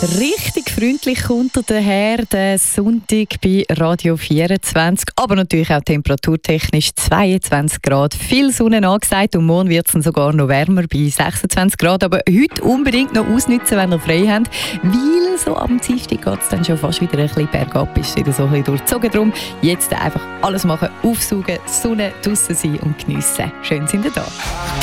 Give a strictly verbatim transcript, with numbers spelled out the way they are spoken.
Richtig freundlich unter daher, der Sonntag bei Radio vierundzwanzig. Aber natürlich auch temperaturtechnisch zweiundzwanzig Grad. Viel Sonne angesagt und morgen wird es dann sogar noch wärmer bei sechsundzwanzig Grad. Aber heute unbedingt noch ausnutzen, wenn ihr frei habt. Weil so am Dienstag geht es dann schon fast wieder ein bisschen bergab. Ist wieder so ein bisschen durchzogen. Darum jetzt einfach alles machen, aufsaugen, Sonne draussen sein und geniessen. Schön sind ihr da.